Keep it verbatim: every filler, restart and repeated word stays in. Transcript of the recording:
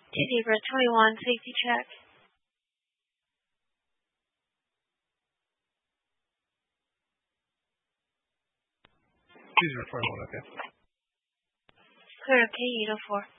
T Zebra twenty-one, safety check. T Zebra twenty-one, okay. Clear, okay, eight oh four.